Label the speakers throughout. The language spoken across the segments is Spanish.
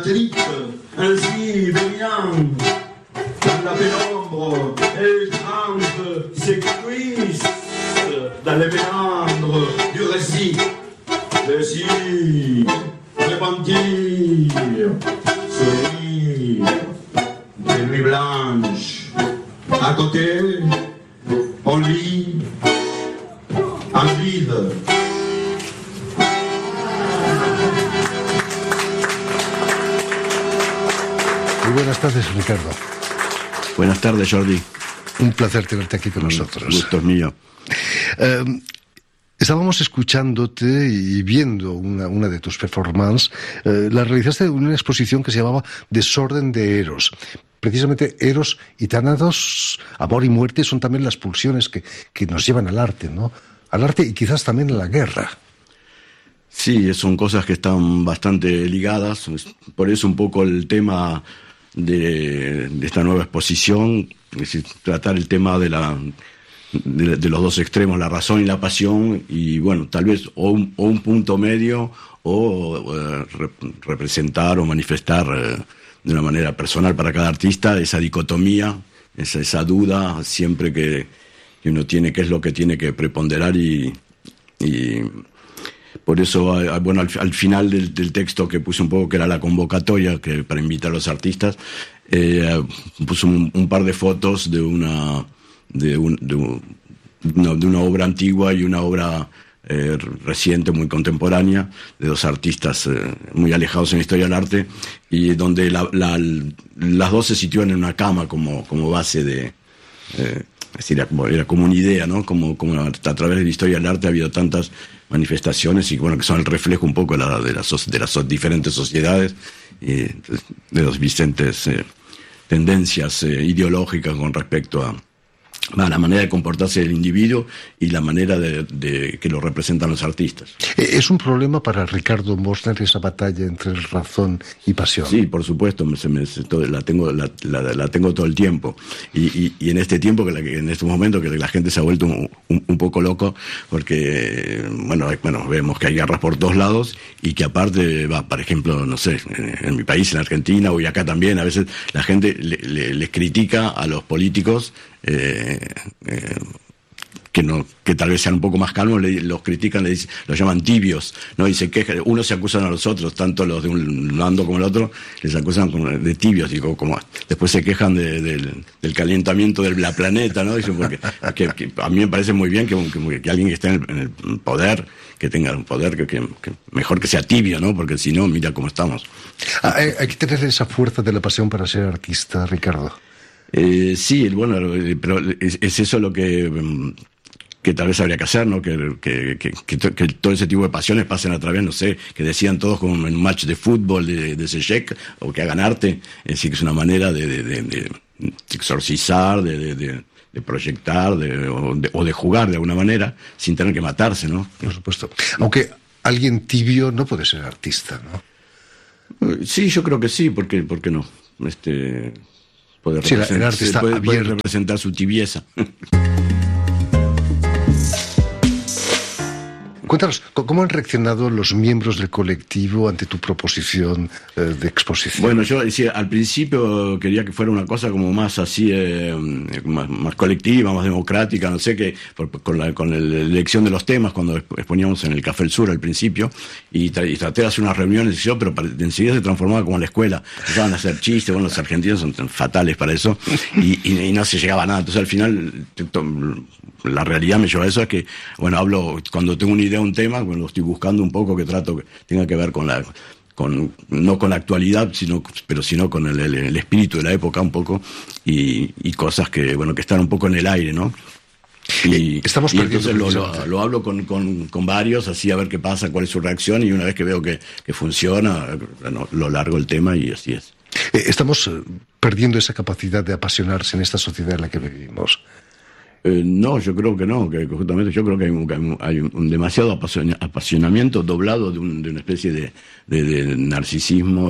Speaker 1: triste, ainsi baignant dans la pénombre, étrange, s'écuisse dans les méandres du récit. Désir, repentir, sourire, des nuits blanches. À côté, on lit, en vide.
Speaker 2: Muy buenas tardes, Ricardo.
Speaker 3: Buenas tardes, Jordi.
Speaker 2: Un placer tenerte aquí con nosotros.
Speaker 3: Gusto es mío.
Speaker 2: Estábamos escuchándote y viendo una de tus performances. La realizaste en una exposición que se llamaba Desorden de Eros. Precisamente Eros y Tánatos, amor y muerte, son también las pulsiones que nos llevan al arte, ¿no? Al arte y quizás también a la guerra.
Speaker 3: Sí, son cosas que están bastante ligadas. Por eso un poco el tema de esta nueva exposición, es decir, tratar el tema de los dos extremos, la razón y la pasión, y bueno, tal vez o un punto medio, o representar o manifestar de una manera personal para cada artista esa dicotomía, esa duda siempre que uno tiene, qué es lo que tiene que preponderar, y por eso, bueno, al final del texto que puse un poco, que era la convocatoria que para invitar a los artistas, puse un par de fotos de una obra antigua y una obra reciente, muy contemporánea, de dos artistas muy alejados en la historia del arte, y donde las dos se sitúan en una cama como base de... es decir, era como una idea, ¿no? Como a través de la historia del arte ha habido tantas manifestaciones, y bueno, que son el reflejo un poco de las diferentes sociedades, de las diferentes tendencias ideológicas con respecto a la manera de comportarse del individuo y la manera de que lo representan los artistas.
Speaker 2: ¿Es un problema para Ricardo Mosner esa batalla entre razón y pasión?
Speaker 3: Sí, por supuesto, la tengo todo el tiempo. Y en este tiempo, en este momento, que la gente se ha vuelto un poco loco, porque bueno, vemos que hay guerras por todos lados, y que aparte, por ejemplo, no sé, en mi país, en Argentina, o acá también, a veces la gente les critica a los políticos, que tal vez sean un poco más calmos, los critican, los llaman tibios, ¿no? Y se quejan, unos se acusan a los otros, tanto los de un bando como el otro, les acusan de tibios, digo, como después se quejan del calentamiento del planeta, ¿no? Dicen, porque que a mí me parece muy bien que alguien que esté en el poder, que tenga un poder que mejor que sea tibio, ¿no? Porque si no, mira cómo estamos.
Speaker 2: Hay que tener esa fuerza de la pasión para ser artista, Ricardo.
Speaker 3: Sí, bueno, pero es eso lo que tal vez habría que hacer, ¿no? Que todo ese tipo de pasiones pasen a través, no sé, que decían todos con un match de fútbol de Sejek, o que hagan arte. Es decir, que es una manera de exorcizar, de proyectar, o de jugar de alguna manera, sin tener que matarse, ¿no?
Speaker 2: Por supuesto. Aunque alguien tibio no puede ser artista, ¿no?
Speaker 3: Sí, yo creo que sí, ¿por qué no?
Speaker 2: El arte está
Speaker 3: puede representar su tibieza.
Speaker 2: Cuéntanos, ¿cómo han reaccionado los miembros del colectivo ante tu proposición de exposición?
Speaker 3: Bueno, yo decía, al principio quería que fuera una cosa como más así, más colectiva, más democrática, no sé, con la elección de los temas, cuando exponíamos en el Café El Sur al principio, y traté de hacer unas reuniones, pero enseguida se transformaba como en la escuela. Empezaban a hacer chistes, bueno, los argentinos son fatales para eso, y no se llegaba a nada. Entonces al final, la realidad me lleva a eso, es que, bueno, hablo, cuando tengo una idea, un tema, bueno, lo estoy buscando un poco, que trato que tenga que ver no con la actualidad, sino con el espíritu de la época un poco, y cosas que, bueno, que están un poco en el aire, ¿no? Y entonces lo hablo con varios, así a ver qué pasa, cuál es su reacción, y una vez que veo que funciona, bueno, lo largo el tema, y así es.
Speaker 2: Estamos perdiendo esa capacidad de apasionarse en esta sociedad en la que vivimos.
Speaker 3: No, yo creo que no, que justamente yo creo que hay un demasiado apasionamiento doblado de una especie de narcisismo,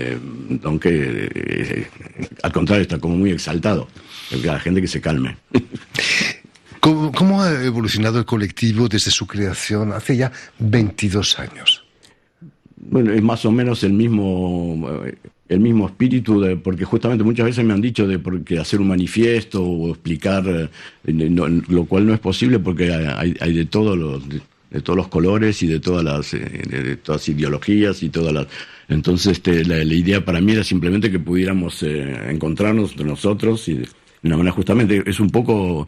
Speaker 3: aunque al contrario está como muy exaltado. Que la gente que se calme.
Speaker 2: ¿Cómo ha evolucionado el colectivo desde su creación hace ya 22 años?
Speaker 3: Bueno, es más o menos el mismo espíritu, porque justamente muchas veces me han dicho porque hacer un manifiesto o explicar, lo cual no es posible porque hay de todos los colores y de todas las ideologías y todas las. Entonces la idea para mí era simplemente que pudiéramos encontrarnos entre nosotros y de una manera, justamente es un poco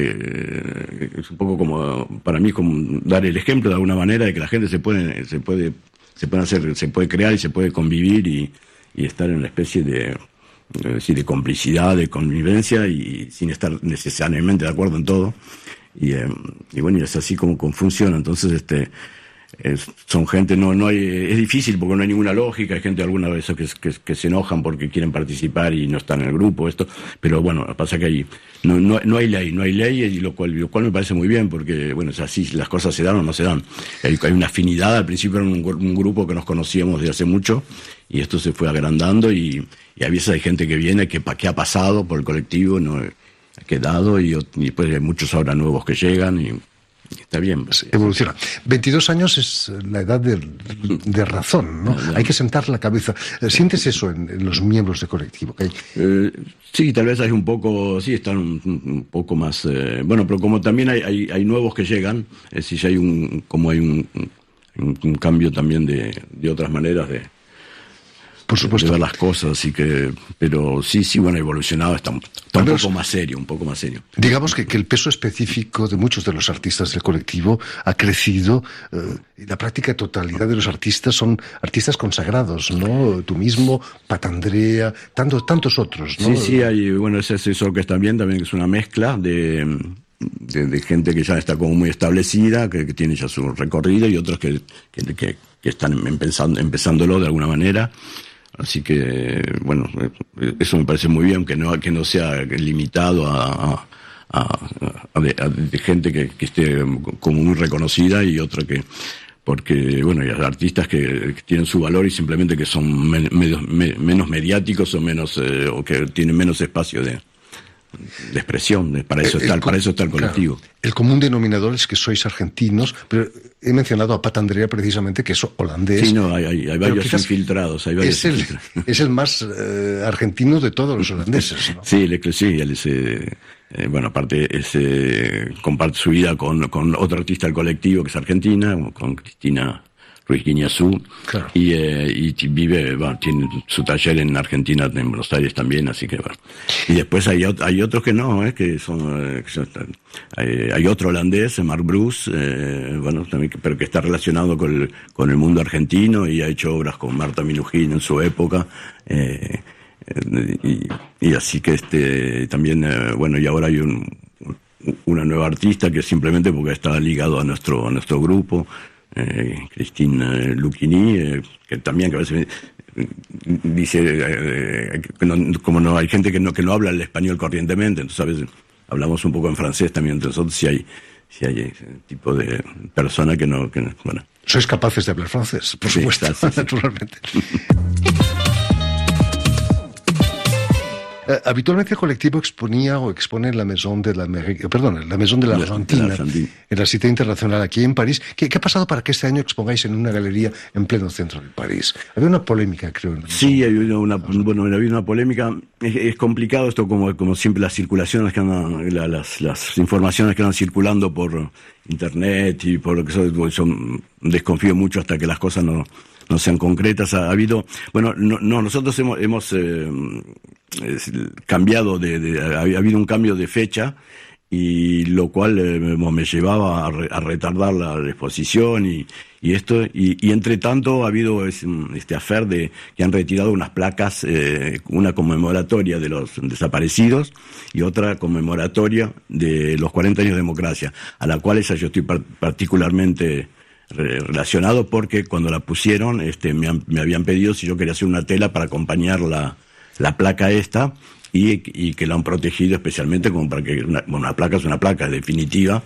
Speaker 3: como para mí como dar el ejemplo de alguna manera de que la gente se puede crear y se puede convivir y estar en una especie de complicidad, de convivencia y sin estar necesariamente de acuerdo en todo. Y bueno, y es así como funciona. Entonces son gente, es difícil porque no hay ninguna lógica. Hay gente alguna vez que se enojan porque quieren participar y no están en el grupo, pero bueno, pasa que ahí no hay ley, y lo cual me parece muy bien, porque bueno, es así, las cosas se dan o no se dan. Hay una afinidad. Al principio era un grupo que nos conocíamos desde hace mucho y esto se fue agrandando y a veces hay gente que viene que ha pasado por el colectivo, no ha quedado y después hay muchos ahora nuevos que llegan y está bien.
Speaker 2: Evoluciona. 22 años es la edad de razón, ¿no? Hay que sentar la cabeza. ¿Sientes eso en los miembros del colectivo?
Speaker 3: Sí, tal vez hay un poco, sí, están un poco más. Bueno, pero como también hay nuevos que llegan, es decir, hay un cambio también de otras maneras
Speaker 2: por supuesto,
Speaker 3: de ver las cosas, así que, pero sí, bueno, ha evolucionado, está un poco más serio.
Speaker 2: Digamos que el peso específico de muchos de los artistas del colectivo ha crecido, y la práctica totalidad de los artistas son artistas consagrados, ¿no? Tú mismo, Patandrea, tantos otros, ¿no?
Speaker 3: Sí, bueno, es eso que también es una mezcla de gente que ya está como muy establecida, que tiene ya su recorrido, y otros que están empezándolo de alguna manera. Así que, bueno, eso me parece muy bien, que no sea limitado a gente que esté como muy reconocida y otra porque, bueno, hay artistas que tienen su valor y simplemente que son menos mediáticos o o que tienen menos espacio de expresión. Para eso está el colectivo.
Speaker 2: Claro, el común denominador es que sois argentinos, pero he mencionado a Patandrea precisamente, que es holandés.
Speaker 3: Sí, no, hay varios infiltrados.
Speaker 2: Es el más argentino de todos los holandeses, ¿no?
Speaker 3: Sí, él es, bueno, aparte comparte su vida con otro artista del colectivo que es argentina, con Cristina Ruiz Guiñazú,
Speaker 2: claro.
Speaker 3: Y vive, bueno, tiene su taller en Argentina, en Buenos Aires también, así que bueno. Y después hay otros que no, que son hay otro holandés, Mark Bruce, bueno, también, pero que está relacionado con el mundo argentino y ha hecho obras con Marta Minujín en su época, y así que también, bueno, y ahora hay una nueva artista que simplemente porque está ligado a nuestro grupo, Christine Lucchini, que también que a veces dice como no hay gente que no habla el español corrientemente, entonces a veces hablamos un poco en francés también entre nosotros, si hay ese tipo de persona que no, bueno.
Speaker 2: Sois capaces de hablar francés, por supuesto, sí. Naturalmente. Habitualmente el colectivo exponía o expone en la Maison de la Argentina, en la Cité Internacional aquí en París. ¿Qué ha pasado para que este año expongáis en una galería en pleno centro de París? Había una polémica, creo.
Speaker 3: Sí, había una polémica. Es complicado esto, como siempre, las circulaciones que andan, las informaciones que andan circulando por internet y por lo que son, desconfío mucho hasta que las cosas no sean concretas. Ha habido, bueno, nosotros hemos cambiado ha habido un cambio de fecha, y lo cual me llevaba a retardar la exposición y entre tanto ha habido este affair de que han retirado unas placas, una conmemoratoria de los desaparecidos y otra conmemoratoria de los 40 años de democracia, a la cual yo estoy particularmente relacionado, porque cuando la pusieron me habían pedido si yo quería hacer una tela para acompañar la placa esta, y que la han protegido especialmente como para que una placa es una placa definitiva,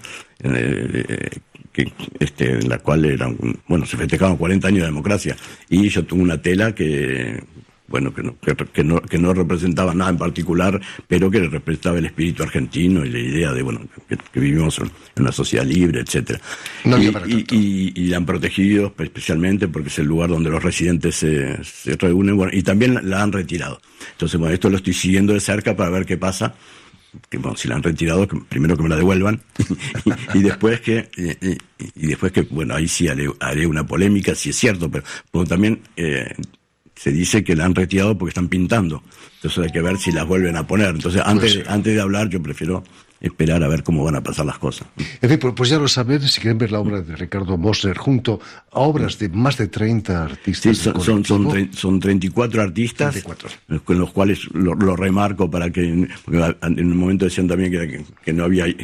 Speaker 3: en la cual se festejaban 40 años de democracia, y yo tuve una tela que bueno, que no representaba nada en particular, pero que representaba el espíritu argentino y la idea de, bueno, que vivimos en una sociedad libre, etcétera.
Speaker 2: No
Speaker 3: y la han protegido especialmente porque es el lugar donde los residentes se reúnen, bueno, y también la han retirado. Entonces, bueno, esto lo estoy siguiendo de cerca para ver qué pasa. Que bueno, si la han retirado, primero que me la devuelvan y después que bueno, ahí sí haré una polémica si es cierto, pero también se dice que la han retirado porque están pintando, entonces hay que ver si las vuelven a poner. Entonces antes de hablar yo prefiero esperar a ver cómo van a pasar las cosas.
Speaker 2: En fin, pues ya lo saben, si quieren ver la obra de Ricardo Mosler junto a obras de más de 30 artistas.
Speaker 3: Sí, son 34 artistas, 34. Con los cuales lo remarco para que, porque en un momento decían también que no había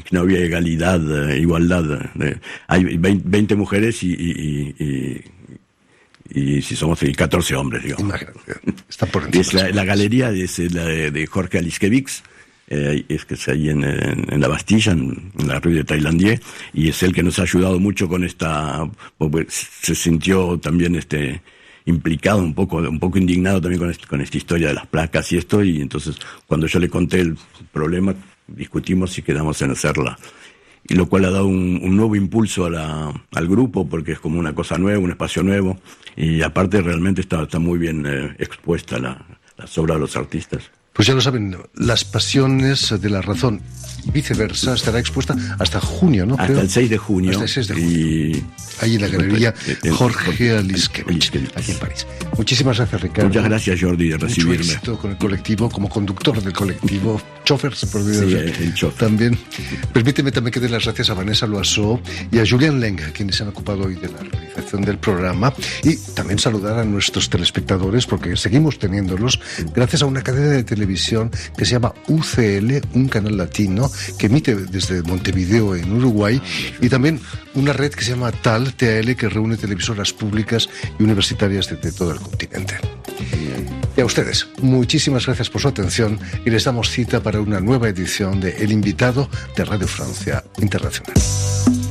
Speaker 3: igualdad. Hay 20 mujeres y si somos 14 hombres, digamos.
Speaker 2: Imagínate, está por encima.
Speaker 3: La galería es la de Jorge Aliskevich. Es que es ahí en la Bastilla, en la Rue de Taillandier, y es el que nos ha ayudado mucho con esta, porque se sintió también implicado, un poco indignado también con esta historia de las placas y esto, y entonces cuando yo le conté el problema, discutimos y quedamos en hacerla. Y lo cual ha dado un nuevo impulso al grupo, porque es como una cosa nueva, un espacio nuevo, y aparte realmente está muy bien expuesta las obras de los artistas.
Speaker 2: Pues ya lo saben, Las Pasiones de la Razón, viceversa, estará expuesta hasta junio, ¿no?
Speaker 3: Hasta el 6 de junio.
Speaker 2: Hasta el 6 de junio. Ahí en la galería Jorge Aliskevich, aquí en París. Muchísimas gracias, Ricardo.
Speaker 3: Muchas gracias, Jordi, de recibirme.
Speaker 2: Mucho éxito con el colectivo, como conductor del colectivo. Chofer, se podría decir.
Speaker 3: Sí, el chofer.
Speaker 2: También. Permíteme también que dé las gracias a Vanessa Loiseau y a Julián Lenga, quienes se han ocupado hoy de la realización del programa. Y también saludar a nuestros telespectadores, porque seguimos teniéndolos, gracias a una cadena de televisión que se llama UCL, un canal latino, que emite desde Montevideo en Uruguay, y también una red que se llama TAL, que reúne televisoras públicas y universitarias de todo el continente. Y a ustedes, muchísimas gracias por su atención y les damos cita para una nueva edición de El Invitado de Radio Francia Internacional.